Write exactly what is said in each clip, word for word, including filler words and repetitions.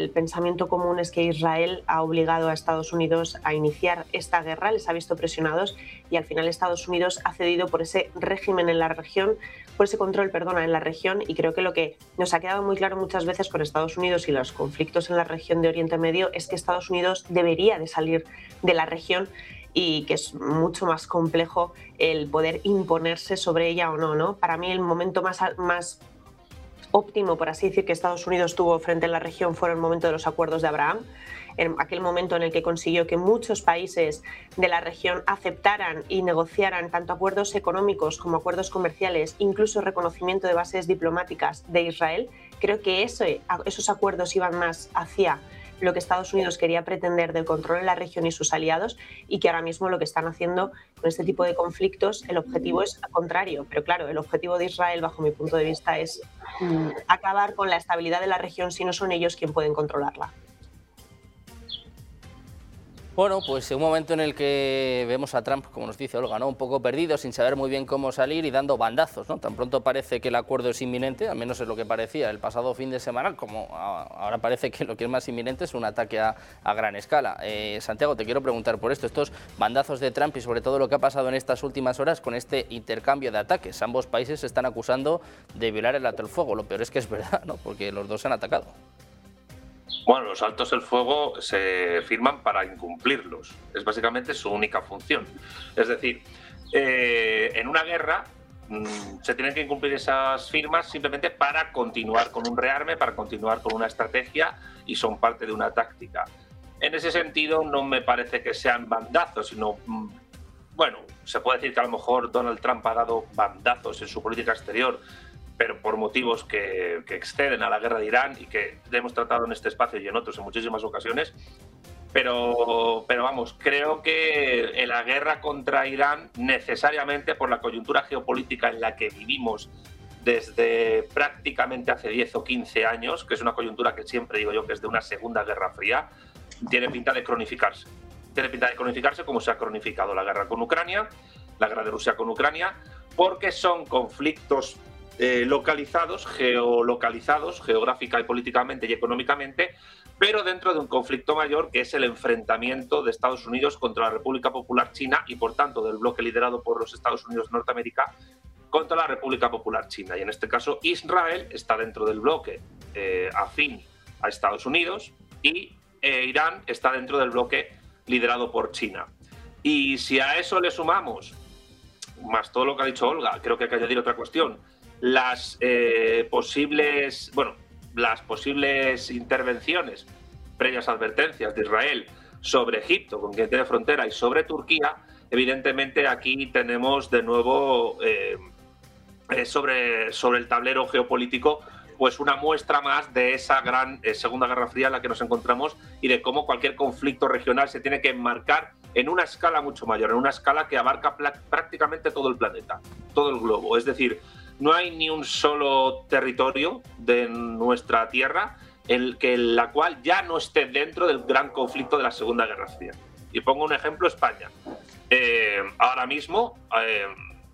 el pensamiento común es que Israel ha obligado a Estados Unidos a iniciar esta guerra, les ha visto presionados y al final Estados Unidos ha cedido por ese régimen en la región, por ese control, perdona, en la región, y creo que lo que nos ha quedado muy claro muchas veces con Estados Unidos y los conflictos en la región de Oriente Medio es que Estados Unidos debería de salir de la región y que es mucho más complejo el poder imponerse sobre ella o no, ¿no? Para mí el momento más, más óptimo, por así decir, que Estados Unidos tuvo frente a la región fue el momento de los acuerdos de Abraham, en aquel momento en el que consiguió que muchos países de la región aceptaran y negociaran tanto acuerdos económicos como acuerdos comerciales, incluso reconocimiento de bases diplomáticas de Israel. Creo que ese, esos acuerdos iban más hacia lo que Estados Unidos quería pretender del control en la región y sus aliados, y que ahora mismo lo que están haciendo con este tipo de conflictos, el objetivo es al contrario. Pero claro, el objetivo de Israel, bajo mi punto de vista, es mm, acabar con la estabilidad de la región si no son ellos quienes pueden controlarla. Bueno, pues un momento en el que vemos a Trump, como nos dice Olga, ¿no?, un poco perdido, sin saber muy bien cómo salir y dando bandazos, ¿no? Tan pronto parece que el acuerdo es inminente, al menos es lo que parecía el pasado fin de semana, como ahora parece que lo que es más inminente es un ataque a, a gran escala. Eh, Santiago, te quiero preguntar por esto, estos bandazos de Trump y sobre todo lo que ha pasado en estas últimas horas con este intercambio de ataques. Ambos países se están acusando de violar el alto el fuego. Lo peor es que es verdad, ¿no?, porque los dos se han atacado. Bueno, los altos el fuego se firman para incumplirlos. Es básicamente su única función. Es decir, eh, en una guerra mmm, se tienen que incumplir esas firmas simplemente para continuar con un rearme, para continuar con una estrategia, y son parte de una táctica. En ese sentido, no me parece que sean bandazos, sino, mmm, bueno, se puede decir que a lo mejor Donald Trump ha dado bandazos en su política exterior, pero por motivos que, que exceden a la guerra de Irán y que hemos tratado en este espacio y en otros en muchísimas ocasiones. Pero, pero vamos, creo que en la guerra contra Irán, necesariamente por la coyuntura geopolítica en la que vivimos desde prácticamente hace diez o quince años, que es una coyuntura que siempre digo yo que es de una Segunda Guerra Fría, tiene pinta de cronificarse. Tiene pinta de cronificarse como se ha cronificado la guerra con Ucrania, la guerra de Rusia con Ucrania, porque son conflictos Eh, localizados, geolocalizados, geográfica y políticamente y económicamente, pero dentro de un conflicto mayor que es el enfrentamiento de Estados Unidos contra la República Popular China y por tanto del bloque liderado por los Estados Unidos de Norteamérica contra la República Popular China. Y en este caso Israel está dentro del bloque eh, afín a Estados Unidos y eh, Irán está dentro del bloque liderado por China. Y si a eso le sumamos, más todo lo que ha dicho Olga, creo que hay que añadir otra cuestión: las eh, posibles, bueno, las posibles intervenciones, previas advertencias de Israel sobre Egipto, con quien tiene frontera, y sobre Turquía. Evidentemente aquí tenemos de nuevo eh, eh, sobre, sobre el tablero geopolítico pues una muestra más de esa gran eh, Segunda Guerra Fría en la que nos encontramos, y de cómo cualquier conflicto regional se tiene que enmarcar en una escala mucho mayor, en una escala que abarca prácticamente todo el planeta, todo el globo. Es decir, no hay ni un solo territorio de nuestra tierra en el que la cual ya no esté dentro del gran conflicto de la Segunda Guerra Fría. Y pongo un ejemplo: España. Eh, ahora mismo eh,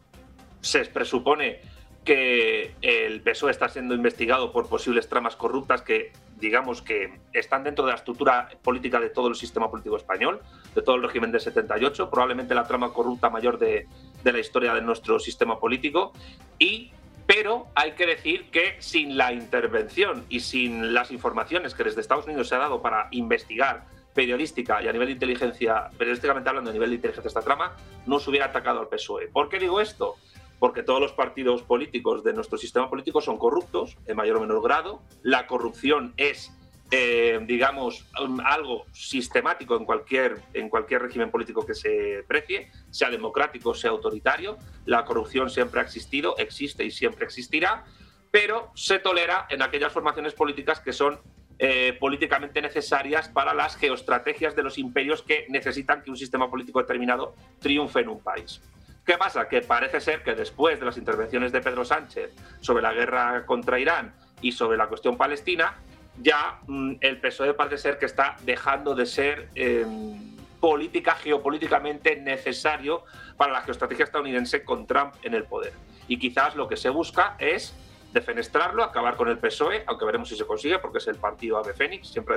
se presupone que el P S O E está siendo investigado por posibles tramas corruptas que, digamos, que están dentro de la estructura política de todo el sistema político español, de todo el régimen del setenta y ocho, probablemente la trama corrupta mayor de, de la historia de nuestro sistema político. Y, pero hay que decir que sin la intervención y sin las informaciones que desde Estados Unidos se ha dado para investigar periodística y a nivel de inteligencia, periodísticamente hablando, a nivel de inteligencia esta trama, no se hubiera atacado al P S O E. ¿Por qué digo esto? Porque todos los partidos políticos de nuestro sistema político son corruptos, en mayor o menor grado. La corrupción es, eh, digamos, um, algo sistemático en cualquier, en cualquier régimen político que se precie, sea democrático, sea autoritario. La corrupción siempre ha existido, existe y siempre existirá, pero se tolera en aquellas formaciones políticas que son eh, políticamente necesarias para las geoestrategias de los imperios que necesitan que un sistema político determinado triunfe en un país. ¿Qué pasa? Que parece ser que después de las intervenciones de Pedro Sánchez sobre la guerra contra Irán y sobre la cuestión palestina, ya mmm, el P S O E parece ser que está dejando de ser eh, política, geopolíticamente necesario para la geoestrategia estadounidense con Trump en el poder. Y quizás lo que se busca es defenestrarlo, acabar con el P S O E, aunque veremos si se consigue, porque es el partido ave fénix, siempre